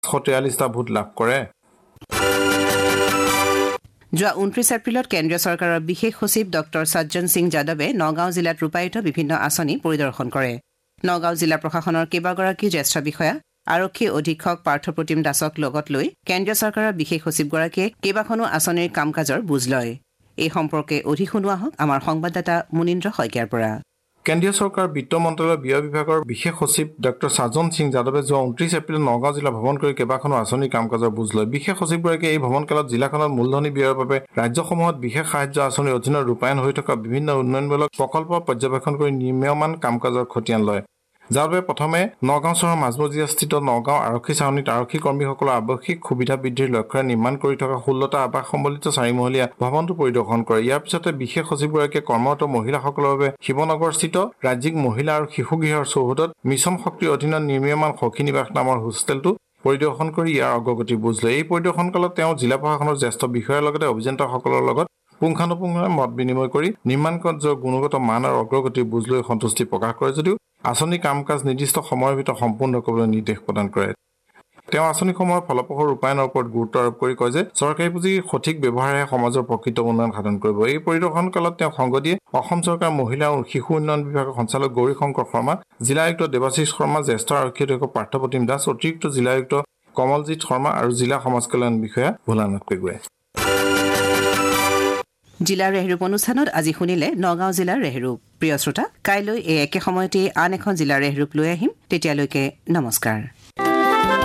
543টা vote লাভ কৰে। যোৱা 29 এপ্ৰিলত কেন্দ্ৰীয় চৰকাৰৰ বিশেষ সচিব ডক্টৰ সজ্জন সিং যাদৱে নগাঁও জিলাত ৰূপায়িত বিভিন্ন আঁচনি পৰিদৰ্শন কৰে। নগাঁও জিলা প্ৰশাসনৰ কেইবাগৰাকী জ্যেষ্ঠ বিষয়া, আৰক্ষী অধীক্ষক পাৰ্থপ্ৰতিম দাসক লগত লৈ কেন্দ্ৰীয় চৰকাৰৰ বিশেষ সচিবগৰাকীয়ে কেইবাখনো আঁচনিৰ কাম কাজৰ বুজ লয়। এই সম্পৰ্কে অধিক শুনোৱা হওক আমাৰ সংবাদদাতা মুনীন্দ্ৰ শইকীয়াৰ পৰা। কেন্দ্ৰীয় চৰকাৰৰ বিত্ত মন্ত্ৰালয়ৰ ব্যয় বিভাগৰ বিশেষ সচিব ডক্টৰ সজ্জন সিং যাদৱে যোৱা 29 এপ্ৰিলত নগাঁও জিলা ভ্ৰমণ কৰি কেইবাখনো আঁচনিৰ কাম কাজৰ বুজ লয়। বিশেষ সচিবগৰাকীয়ে এই ভ্ৰমণকালত জিলাখনত মূলধনী ব্যয়ৰ বাবে ৰাজ্যসমূহত বিশেষ সাহায্য আঁচনিৰ অধীনত ৰূপায়ণ হৈ থকা বিভিন্ন উন্নয়নমূলক প্ৰকল্প পৰ্যবেক্ষণ কৰি নিৰ্মীয়মান কাম কাজৰ খতিয়ান লয়। যাৰ বাবে প্ৰথমে নগাঁও চহৰৰ মাজমজিয়াস্থিত নগাঁও আৰক্ষী ছাউনীত আৰক্ষী কৰ্মীসকলৰ আৱশ্যিক সুবিধা বৃদ্ধিৰ লক্ষ্যৰে নিৰ্মাণ কৰি থকা 16টা আৱাস সম্বলিত 4মহলীয়া ভৱনটো পৰিদৰ্শন কৰে। ইয়াৰ পিছতে বিশেষ সচিবগৰাকীয়ে কৰ্মৰত মহিলাসকলৰ বাবে শিৱনগৰস্থিত ৰাজ্যিক মহিলা আৰু শিশু গৃহৰ চৌহদত মিছন শক্তিৰ অধীনত নিৰ্মীয়মান সখী নিবাস নামৰ হোষ্টেলটো পৰিদৰ্শন কৰি ইয়াৰ অগ্ৰগতি বুজ লয়। এই পৰিদৰ্শন কালত তেওঁ জিলা প্ৰশাসনৰ জ্যেষ্ঠ বিষয়াৰ লগতে অভিযন্তাসকলৰ লগত পুংখানুপুংখভাৱে মত বিনিময় কৰি নিৰ্মাণ কাৰ্যৰ গুণগত মান আৰু অগ্ৰগতিৰ বুজ লৈ সন্তুষ্টি প্ৰকাশ কৰে যদিও আঁচনি কাম কাজ নিৰ্দিষ্ট সময়ৰ ভিতৰত সম্পূৰ্ণ কৰিবলৈ নিৰ্দেশ প্ৰদান কৰে। তেওঁ আঁচনিসমূহৰ ফলপ্ৰসূ ৰূপায়ণৰ ওপৰত গুৰুত্ব আৰোপ কৰি কয় যে চৰকাৰী পুঁজিৰ সঠিক ব্যৱহাৰেহে সমাজৰ প্ৰকৃত উন্নয়ন সাধন কৰিব। এই পৰিদৰ্শন কালত তেওঁ সংগ দিয়ে অসম চৰকাৰৰ মহিলা আৰু শিশু উন্নয়ন বিভাগৰ সঞ্চালক গৌৰী শংকৰ শৰ্মা, জিলা আয়ুক্ত দেৱাশীষ শৰ্মা, জ্যেষ্ঠ আৰক্ষী অধীক্ষক পাৰ্থপ্ৰতিম দাস, অতিৰিক্ত জিলা আয়ুক্ত কমলজিৎ শৰ্মা আৰু জিলা সমাজ কল্যাণ বিষয়া ভোলানাথ পেগুৱে। জিলা ৰেহৰূপ অনুষ্ঠানত আজি শুনিলে নগাঁও জিলাৰ ৰেহৰূপ। প্ৰিয় শ্ৰোতা, কাইলৈ এই একে সময়তে আন এখন জিলাৰ ৰেহৰূপ লৈ আহিম। তেতিয়ালৈকে নমস্কাৰ।